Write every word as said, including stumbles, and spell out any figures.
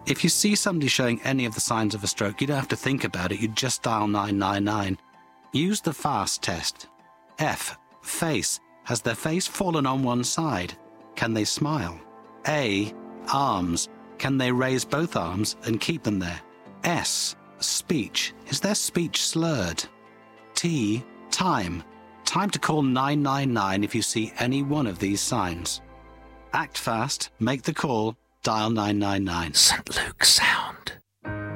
If you see somebody showing any of the signs of a stroke, you don't have to think about it. You just dial nine nine nine. Use the FAST test. F. Face. Has their face fallen on one side? Can they smile? A. Arms. Can they raise both arms and keep them there? S. Speech. Is their speech slurred? T. Time. Time to call nine nine nine if you see any one of these signs. Act fast, make the call, dial nine nine nine. Saint Luke Sound.